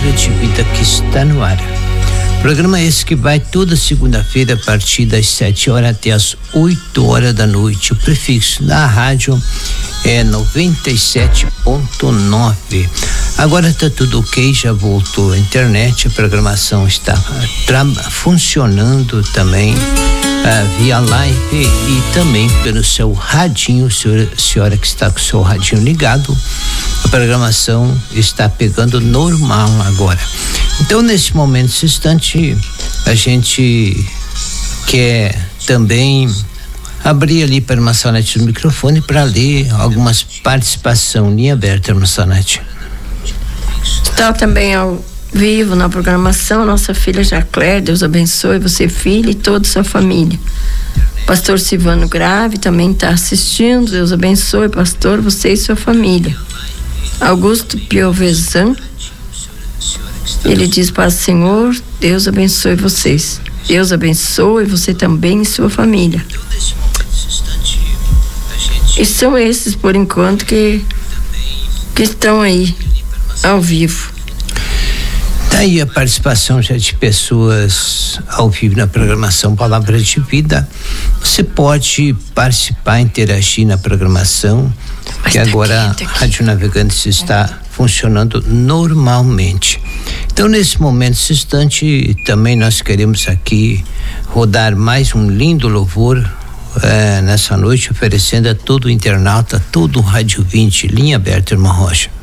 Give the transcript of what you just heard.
Palavra de Vida que está no ar. Programa esse que vai toda segunda-feira a partir das 7 horas até as 8 horas da noite. O prefixo da rádio é 97.9. Agora tá tudo ok, já voltou a internet, a programação está funcionando também via live e também pelo seu radinho, senhora que está com o seu radinho ligado, a programação está pegando normal agora. Então, nesse momento, nesse instante, a gente quer também abrir ali para a Maçonete o microfone para ler algumas participações. Linha aberta, Maçonete. Está também ao vivo na programação nossa filha Jacler, Deus abençoe você, filha, e toda a sua família. Pastor Silvano Grave também está assistindo, Deus abençoe, pastor, você e sua família. Augusto Piovesan, ele diz: para o Senhor, Deus abençoe vocês. Deus abençoe você também e sua família. E são esses, por enquanto, que estão aí, ao vivo. Tá aí a participação já de pessoas ao vivo na programação Palavra de Vida. Você pode participar, interagir na programação, que agora a Rádio Navegantes está funcionando normalmente. Então, nesse momento, nesse instante, também nós queremos aqui rodar mais um lindo louvor nessa noite, oferecendo a todo o internauta, todo o Rádio 20, linha aberta, irmã Rocha.